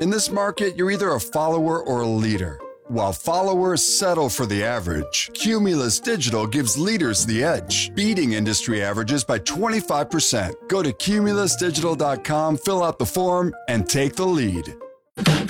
In this market, you're either a follower or a leader. While followers settle for the average, Cumulus Digital gives leaders the edge, beating industry averages by 25%. Go to cumulusdigital.com, fill out the form, and take the lead.